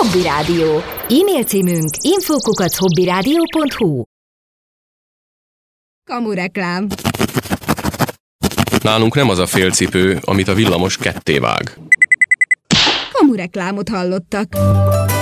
Hobby Rádió. E-mail címünk info@hobbyradio.hu. Kamureklám. Nálunk nem az a félcipő, amit a villamos ketté vág. Kamureklámot hallottak.